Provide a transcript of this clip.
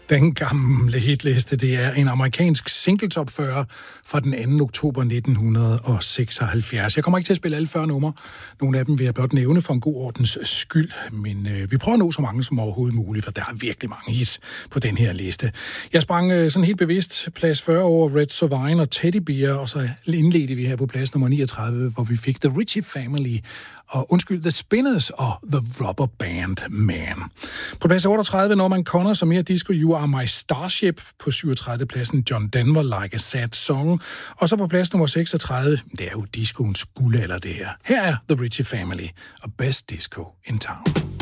Den gamle hitliste, det er en amerikansk singletop 40 fra den 2. oktober 1976. Jeg kommer ikke til at spille alle 40 numre. Nogle af dem vil jeg blot nævne for en god ordens skyld, men vi prøver at nå så mange som overhovedet muligt, for der er virkelig mange hits på den her liste. Jeg sprang sådan helt bevidst plads 40 over Red Sovine og Teddy Bear, og så indledte vi her på plads nummer 39, hvor vi fik The Ritchie Family og The Spinners og The Rubber Band Man. På plads 38 Norman Connor som mere disco You Are My Starship. På 37. pladsen John Denver Like a Sad Song. Og så på plads nummer 36, det er jo discoens guldalder det her. Her er The Ritchie Family og Best Disco in Town.